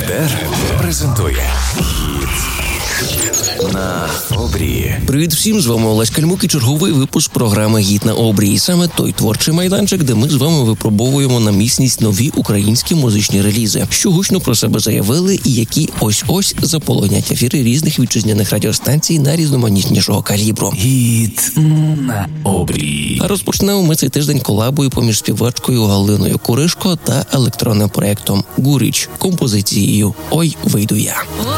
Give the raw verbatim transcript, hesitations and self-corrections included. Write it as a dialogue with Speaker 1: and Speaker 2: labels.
Speaker 1: ЕТЕР презентує «Гіт на обрії».
Speaker 2: Привіт всім, з вами Олесь Кальмук і черговий випуск програми «Гіт на обрії». Саме той творчий майданчик, де ми з вами випробовуємо на міцність нові українські музичні релізи, що гучно про себе заявили і які ось-ось заполонять ефіри різних вітчизняних радіостанцій на різноманітнішого калібру.
Speaker 1: «Гіт на обрії».
Speaker 2: А розпочнемо ми цей тиждень колабою поміж співачкою Галиною Куришко та електронним проєктом «Гуріч» композицією «Ой, вийду я».